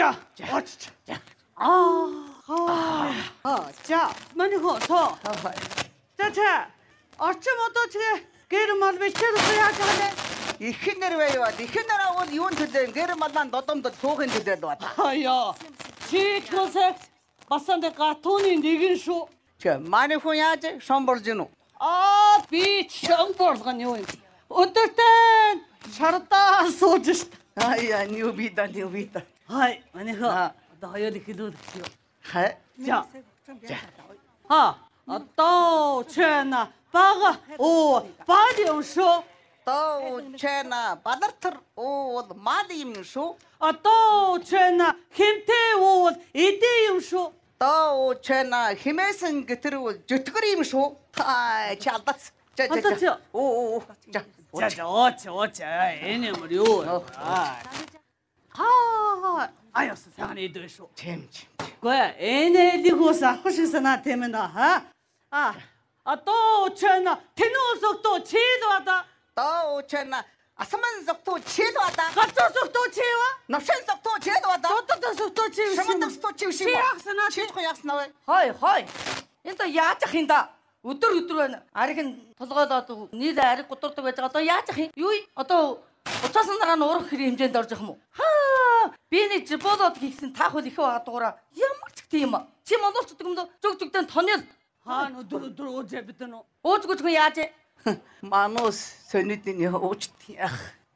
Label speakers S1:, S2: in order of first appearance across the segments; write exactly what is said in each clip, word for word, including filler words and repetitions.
S1: 자, 어찌, 자, 아, 아, 아, 자, 많이 커서, 자, 자, 어쩜 어떻게 개를 말 외쳐도 해야지 하네.
S2: 이큰 내려 왜요? 이큰 내려 이원 그때 개를 만난 너덤도 속은 그대도 왔다.
S1: 아야, 지 그새 맞선대가 돈이 니긴 수.
S2: 저 많이 후야지 선벌진우.
S1: 아, 비 정벌가 요. 어떨 땐 살았다 소지스다.
S2: 아야 뉴비다 뉴비다.
S1: 하이, 많이 커.
S2: 아.
S1: 나 어디 기도 드려.
S2: 하.
S1: 자, 하, 또 채나 바가 오 바디용쇼.
S2: 또 채나 바다터 오 마디임쇼.
S1: 아, 또 채나 힘태오 이디용쇼.
S2: 또 채나 힘에선 그들고 저트그림쇼. 아, 잘났어. 자, 자,
S1: 어떠죠?
S2: 자. 오, 오, 자.
S1: 자, 자, 어째 어째 애니물요.
S2: 어.
S1: 아, 하, 아유, 세상에 이들쇼.
S2: 잼잼.
S1: 뭐야, 애네 리고사 호시스나 되면다, 하? 아, 아, 또 채나 테노석 또 치도 왔다.
S2: 또 채나 아스만석도 치도 왔다.
S1: 가짜석 또 치와?
S2: 납신석도 치도 왔다.
S1: 또또또석 또 치우시.
S2: 셔먼덕도 치우시고.
S1: 치약스나
S2: 치고 약스나.
S3: Хой хой. Энэ яаж ах юм да? Өдөр өдөр байна. Ариг нь толгойдоо нийт ариг гутардаг байж байгаа. Одоо яаж ах юм? Юу вэ? Одоо уцаас дараа нь урах хэрэг хэмжээнд орж байгаа юм уу? Хаа! Би нэг жиболоод хийсэн таах үл их байгаа дуураа. Ямар ч тийм юм. Чи монголч гэдэг юм дөө зүг зүгтэн тонёл.
S1: 하, 너 들어 들어 어제 비트노.
S3: Уужгүй ч яаж ээ?
S2: Манус сонидны уучтия.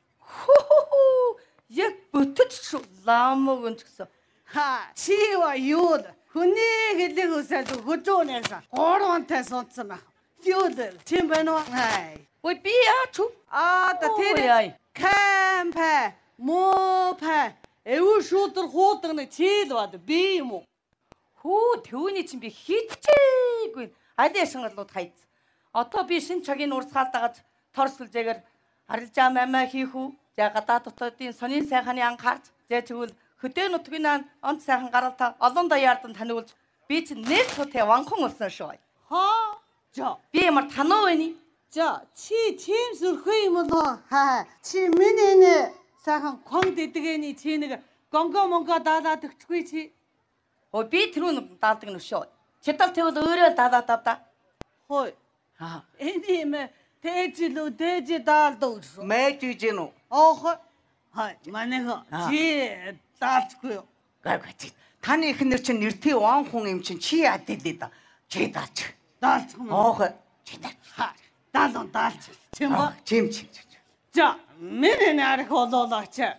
S3: Хүү. Яг бүтэж шүү. Ламог өнч гэсэн.
S1: 하, 치와 요드. 흔히 길리고서도 그쪽에서 고런테 손쓰나. 요드, 침배노. 하이.
S3: Ой би яач вэ?
S1: 아, 다
S3: Ой,
S1: 테레.
S3: ай.
S1: 캠페, 모페. 에우 슈터 호떡네 치도와도 비모.
S3: Хүү төвний чинь би хийчихээгүй. Аль яшингалууд хайц. Одоо би шинэ цагийн урсгаал дагаж торсулжээгээр арилжаа мамаа хийх үү? За гадаа дотоодын сонин сайханы анхаарч, за тэгвэл хөдөө нутгийн наан онц сайхан гаралтай олон даяардан таниулж би чинь нэр цутай ванхан болсон шүү.
S1: 하, 자,
S3: Би ямар тануу вэ?
S1: 자, 치 침술 흐이모도 하, 치 미니네 사한 광대뜨게니 치네가 건거뭔가 다다 득추이 치.
S3: Ой би тэрүүн даалдаг нь шүү. Читал тэгвэл өөрөө даалаа тавда.
S1: 호이.
S3: Аа.
S1: 애니메 대지로 대지 달도 줘.
S2: 매주진우.
S1: 어허. 하이, 만에가
S2: 아.
S1: 지 달고요.
S2: 가가지. 타니 흔들 친 일티 왕홍 임친 치야 되다. 제다치.
S1: 달참.
S2: 어허. 제다.
S1: 하. 달도 달치. 뭐?
S2: 잼잼.
S1: 자, 미네네 아르코도다체.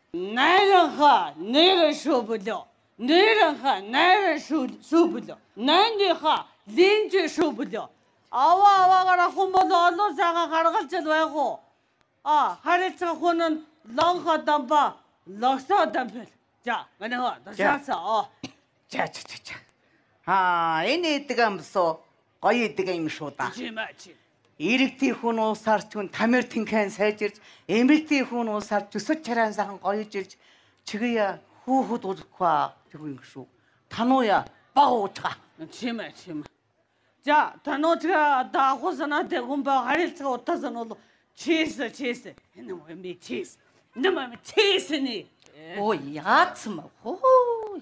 S1: 나이랑하 내가 쇼불려. 내랑하 나를 쇼 쇼불려. 난디하 린지 쇼불려. 아와 아와가라 혼보도 언노사가 가라갈지도 하고. 아, 하리차 혼은 랑하 담바 럭사 담벨. 자, 만에가 너 샷어.
S2: 자자자자. 아, эне 뜨감서 гоё 뜨감 шуута.
S1: 지마치.
S2: Иргэдийн хүн уусаар ч хүн тамир тинхэн сайжирч, эмэгтэй хүн уусаар төсөж чаран сайхан гоёж ирж чигэя хүүхэд узгхва тэгвэл шүү. Танууя багуутга.
S1: 지마 지마. 자, 단어가 다 호선한테 공부 하리차 어떠서 너도 치스 치스. 너무 미 치스. 너무 치스니.
S3: Ой яатсан ба. Хөө.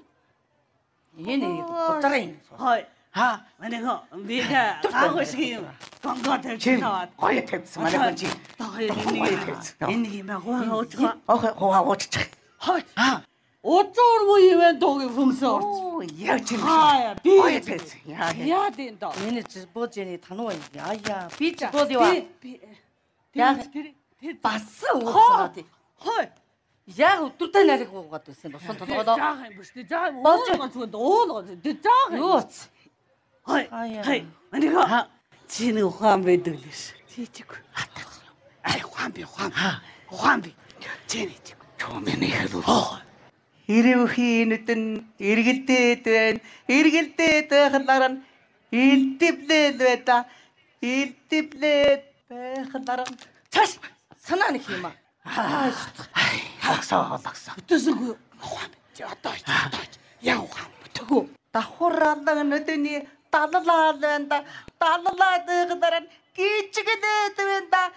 S3: Энэ утраа юм.
S1: 하이.
S2: 하.
S1: 만에가 미가 하고 싶은 건가들
S2: 잼
S1: 나와.
S2: гоё тавьсан манай хүн чи.
S1: 다해 니가 니가 호가 어쩌고.
S2: 어허 호하 오치.
S1: 하이.
S2: 아.
S1: 어쩌고 뭐 이ਵੇਂ 독이 품서.
S2: 오, яа чи.
S1: 하야 비.
S2: гоё тавьсан. Яа.
S1: 해야 된다.
S3: Энэ жибожны тануу юм. Яая. Би жибод юу?
S1: 비.
S3: Яг бас уугаад.
S1: 하이.
S3: Яг өдөртэй нариг уугаад байсан. Босон толгойдоо.
S1: 자해 무슨 자.
S3: Болж.
S1: 가지고 너너 자해.
S3: Юу ч.
S1: 하이.
S3: 하야.
S1: 하이. 아니가 지는 환비 들리시. 지지고. 아이 환비 환. 환비. 지는 지고.
S2: Чомны хэлүү. Ирүүхийн нүдэн эргэлдээд байна. Эргэлдээд байхлаар нь илдэвлээд байта. Илдэвлээд байхлаар нь
S3: Цааш санаа нэг юм аа.
S2: аа хагсаа хагсаа.
S1: 어떠서고 환비. 저다 저다. 야 환비 두고.
S2: Давхураалаа нүдэний даллаад байна. Даллаад байхлаар нь гिचгэлээд байна.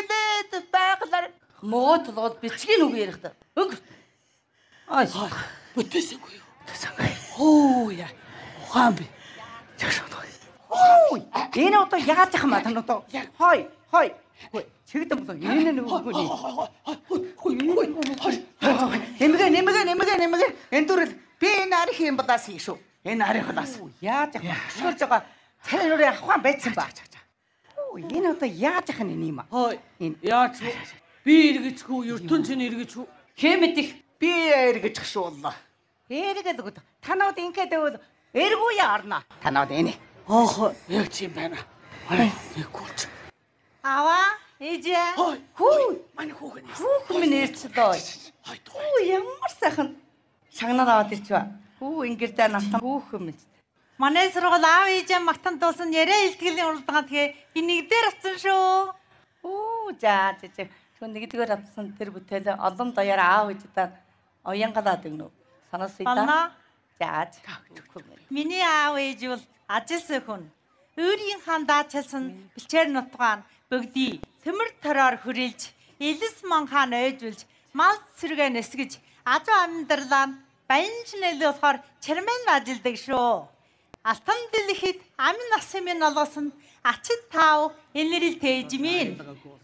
S2: Гिचгэлээд байхлаар
S3: Муу толгойд бичгийн үг ярих та. Өнгө. Ай.
S1: Бүтээсэнгүй юу?
S2: Тэсэнгүй.
S1: Хөө яа. Ухаан би.
S2: Чашаа. Ой, энэ одоо яаж яах юм ба тань одоо? Хой, хой. Чигдэн болоо энэ нэг үгүй. Нэмгэ нэмгэ нэмгэ нэмгэ энэ дүрэл би энэ арих юм балаас юм шүү. Энэ арих балаас. Яаж яах вэ? Шүрж байгаа царай нүрээ авахан байцсан ба. Ой, энэ одоо яаж яах нь юм аа?
S1: Хой.
S2: Энэ
S1: Яаж вэ? Би эргэжгүй, ертөнцийн эргэжгүй.
S3: Хэмэт их
S2: би эргэж шүү боллоо. Эргээд өгд. Танууд ингээд өгд. Эргүү яарна. Танууд энэ.
S1: Оохо, яг чи юм байна. Хой, нэг гүлч.
S3: аваа ээжээ.
S1: Хой.
S3: Хүү.
S1: Манай хүүхэн.
S3: Хүүхэн минь ирчлээ.
S1: Хой.
S3: Хүү ямар сайхан шагнаад аваад ирчвэ. Хүү ингэр даа натан хүүхэн минь.
S4: Манай сургууль аав ээжээ магтан дуусан яриа илтгэлийн уралдаан тэгээ би нэгдээр авсан шүү.
S3: Оо за за за. Түн нэгдүгээр авсан тэр бүтээл олон даяар аав ээждээ оянгалаад өгнө. Санаасыг да.
S4: Болно.
S3: За за.
S4: Миний аав ээж бол ажилсан хүн. Өөрийнхөө даачилсан бэлчээр нутгаан бүгдий төмөр тороор хүрээлж, элэс манхаа нойжулж, мал сэргээ нэсгэж, ажуу амьдралаа нь баян шинэл болохоор чарман ажилдаг шүү. Алтан дэлхийд амин асан минь олоосон ачид таав энэрэл тээжмийн.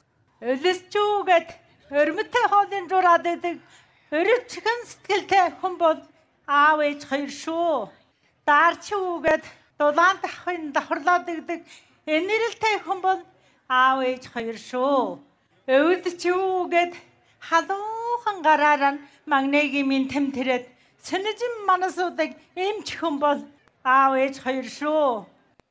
S4: Өлөсчүүгээд өрмөтэй хоолын жураад идэг өрөвчгэн сэтгэлтэй хүн бол аав ээж хоёр шүү. Даарчүүгээд дулаан дахын давхарлаад идэг энэрэлтэй хүн бол аав ээж хоёр шүү. Өвөлчүүгээд халуухан гараараа магнегийн тэмтэрэд сэнэжин манасуудаг эмч хүн бол аав ээж хоёр шүү.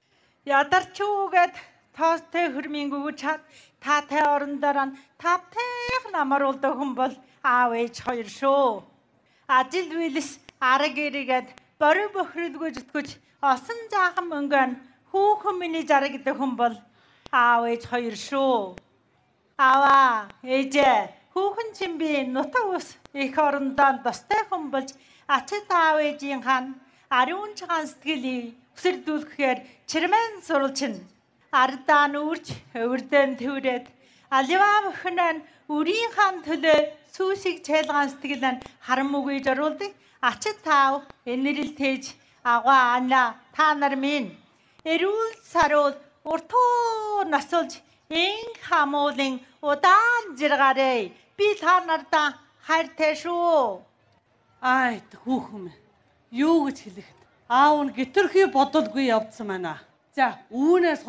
S4: Ядарчүүгээд тоостой хөрмийн гүгчаад таатай орондороо тавтайх намаруулдаг хүн бол аав ээж хоёр шүү. Ажил үйлс арга ирэгээд бори бохирдгүй зүтгэж осон жаахан мөнгөн хүүхэн миний зараг гэдэг хүн бол аав ээж хоёр шүү. Аваа ээжээ хүүхэн чинь би нутаг ус их орондоо достой хүн болж ачид аав ээжийн хан ариун чагаан сэтгэлийг өсөрдүүлэхээр чирмэн сурулчин ардаа нүрч өвөрдөн төврээд аливаа өхнөн үрийн хан төлөө сүүсийг чайлгаан сэтгэлэн харам үгүй зоруулдаг ачид таав энэрэл тээж агаа ана та нар минь эрүүл саруул уртуу насулж ин хамуулын удаан жиргарэ би та нартаа хайртай шүү.
S1: Ай, хүүхэн минь. Юу гэж хэлэхэд аав нь гитерхий бодолгүй явдсан байна. За, үүнээс